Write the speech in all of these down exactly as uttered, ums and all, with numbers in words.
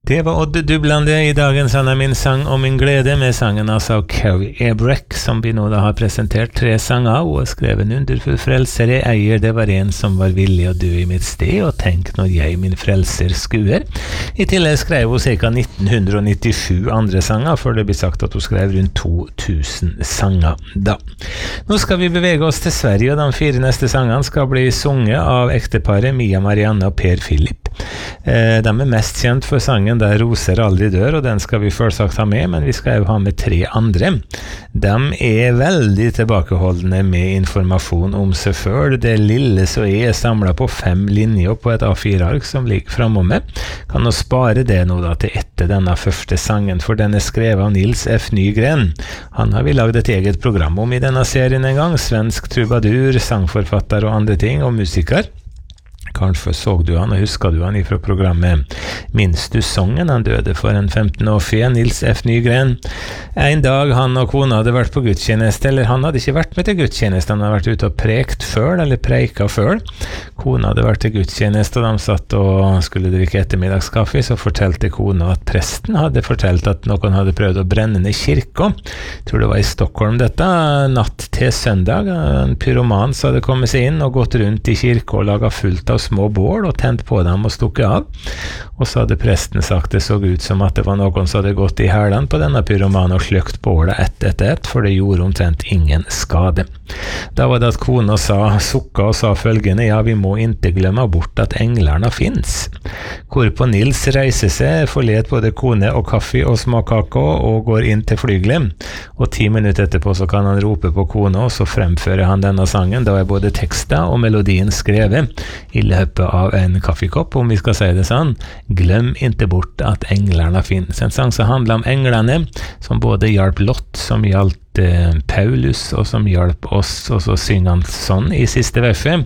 Det var Odd Dublande i dagens Anna min sang om min glede med sangen altså av Carrie Ebreck, som vi nå da har presentert tre sanger og skrevet en underfull frelser jeg eier, det var en som var villig å dø i mitt sted, og tenk når jeg min frelser skuer. I tillegg skrev hun ca. nitten nittisju andre sanger, for det blir sagt at hun skrev rundt to tusen sanger da. Nå skal vi bevege oss til Sverige, og de fire neste sangene skal bli sunget av ekteparet Mia Marianne og Per Philip. Eh, de er mest kjent for sangen Der roser aldri dør, og den skal vi først ha med, men vi skal jo ha med tre andre. De er veldig tilbakeholdende med informasjon om seg selv. Det lille så er samlet på fem linjer på et A fire ark som ligger framom meg. Kan nå spare det nå da til etter denne første sangen, for den er skrevet av Nils F. Nygren. Han har vi laget et eget program om i denne serien en gang, svensk trubadur, sangforfatter og andre ting, og musiker. Kanskje så du han og husker du han fra programmet Minst du sången? Han døde for en femten år siden, Nils F. Nygren. En dag han og kona hadde vært på gudstjeneste, eller han hadde ikke vært med til gudstjeneste, han hadde vært ute og prekt før, eller preika før. Kona hadde vært til gudstjeneste, og de satt og skulle drikke ettermiddagskaffe, så fortalte kona at presten hadde fortalt at noen hadde prøvd å brenne ned kirka. Jeg tror det var i Stockholm dette, natt til søndag. En pyroman så hadde kommet seg inn og gått rundt i kirka og laget fullt av små bål og tent på dem og stukket av. Og så hadde presten sagt det så ut som at det var noen som hadde gått i hælen på denne pyromanen og sløkt bålet ett etter ett, for det gjorde omtrent ingen skade. Da var det at kona sa, sukka og sa følgende, ja, vi må ikke glemme bort at englarna finns. Hvorpå Nils reiser seg, forlet både kone og kaffe og småkake og går inn til flyglet. Og ti minutter etterpå så kan han rope på kona, og så fremfører han denne sangen. Da er både teksten og melodien skrevet i løpet av en kaffekopp, om vi skal si det sånn. Glem ikke bort at englarna finnes. En sang som handler om englene, som både hjalp Lott, som hjalp eh, Paulus, og som hjalp oss, og så synger han sånn i siste verset.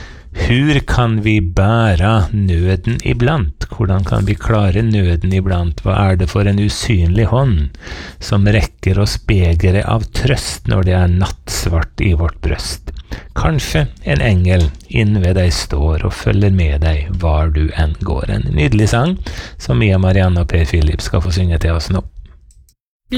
Hur kan vi bære nøden iblant? Hvordan kan vi klare nøden iblant? Hva er det for en usynlig hånd som rekker oss begeret av trøst når det er nattsvart i vårt brøst? Kanskje en engel inn ved deg står og følger med deg var du enn går. En nydelig sang som Mia Marianne og Per Philip skal få synge til oss nå.